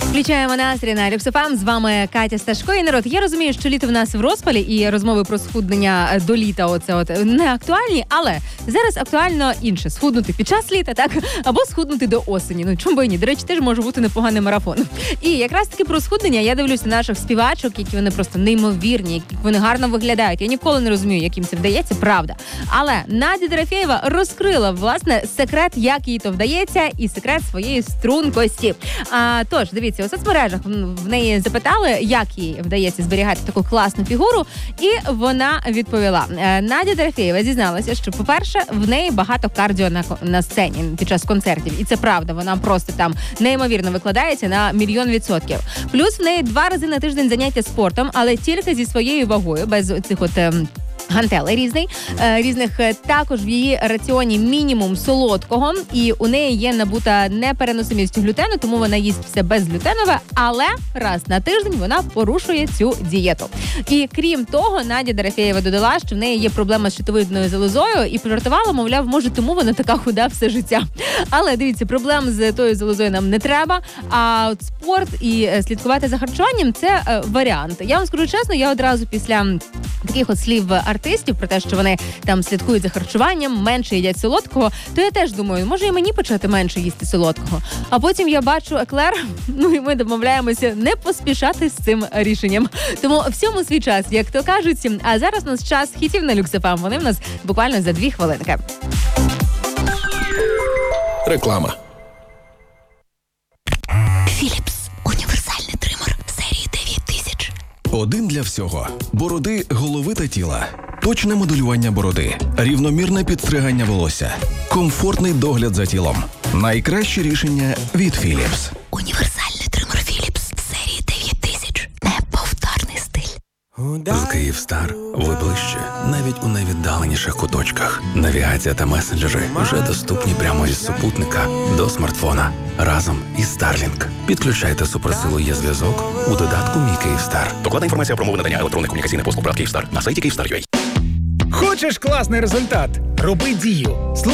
Включаємо настрій на Люкс ФМ. З вами Катя Сташко. І народ, я розумію, що літо в нас в розпалі і розмови про схуднення до літа не актуальні, але зараз актуально інше. Схуднути під час літа, так? Або схуднути до осені. Ну, чому би і ні? До речі, теж може бути непоганий марафон. І якраз таки про схуднення я дивлюся наших співачок, які вони просто неймовірні, які вони гарно виглядають. Я ніколи не розумію, як їм це вдається, правда. Але Надя Дорофєєва розкрила, власне, секрет, як їй то вдається, і секрет своєї стрункості. Тож, дивіться, у соцмережах в неї запитали, як їй вдається зберігати таку класну фігуру, і вона відповіла. Надя Дорофєєва зізналася, що, по-перше, в неї багато кардіо на сцені під час концертів. І це правда, вона просто там неймовірно викладається на 1,000,000%. Плюс в неї 2 рази на тиждень заняття спортом, але тільки зі своєю вагою, без цих гантелей різних. Також в її раціоні мінімум солодкого, і у неї є набута непереносимість глютену, тому вона їсть все безглютенове, але раз на тиждень вона порушує цю дієту. І крім того, Надя Дорофєєва додала, що в неї є проблема з щитовидною залозою, і пожартувала, мовляв, може тому вона така худа все життя. Але дивіться, проблем з тою залозою нам не треба, а от спорт і слідкувати за харчуванням – це варіант. Я вам скажу чесно, я одразу після таких слів артистів про те, що вони там слідкують за харчуванням, менше їдять солодкого, то я теж думаю, може і мені почати менше їсти солодкого. А потім я бачу еклер, і ми домовляємося не поспішати з цим рішенням. Тому всьому свій час, як то кажуть. А зараз у нас час хітів на Люкс ФМ. Вони в нас буквально за 2 хвилинки. Реклама. Philips. Універсальний тример серії 9000. Один для всього. Бороди, голови та тіла. Точне моделювання бороди. Рівномірне підстригання волосся. Комфортний догляд за тілом. Найкраще рішення від Philips. Універсальний тример Philips серії 9000. Неповторний стиль. З Київстар ви ближче, навіть у найвіддаленіших куточках. Навігація та месенджери вже доступні прямо із супутника до смартфона. Разом із Starlink. Підключайте суперсилу є-зв'язок у додатку «Мій Київстар». Докладна інформація про умови надання електронних комунікаційних послуг ПРАТ Київстар на сайті Київстар.ua. Хочеш класний результат? Роби дію.